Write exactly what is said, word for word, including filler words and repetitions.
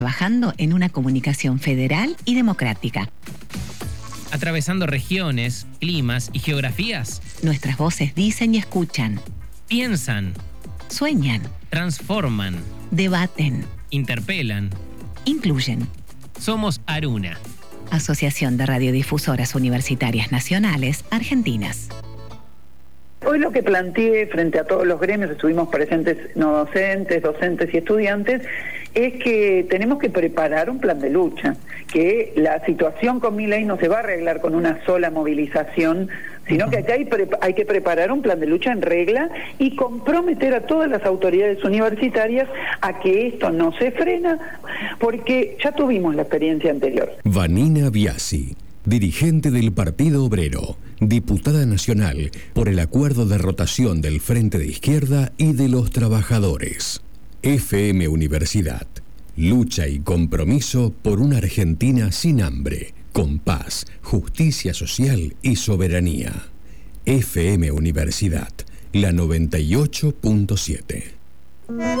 trabajando en una comunicación federal y democrática. Atravesando regiones, climas y geografías. Nuestras voces dicen y escuchan. Piensan. Sueñan. Transforman. Debaten. Interpelan. Incluyen. Somos Aruna. Asociación de Radiodifusoras Universitarias Nacionales Argentinas. Hoy lo que planteé frente a todos los gremios, estuvimos presentes no docentes, docentes y estudiantes, es que tenemos que preparar un plan de lucha, que la situación con Milei no se va a arreglar con una sola movilización, sino que acá hay, hay que preparar un plan de lucha en regla y comprometer a todas las autoridades universitarias a que esto no se frena, porque ya tuvimos la experiencia anterior. Vanina Biasi, dirigente del Partido Obrero, diputada nacional por el acuerdo de rotación del Frente de Izquierda y de los Trabajadores. F M Universidad, lucha y compromiso por una Argentina sin hambre, con paz, justicia social y soberanía. F M Universidad, la noventa y ocho punto siete.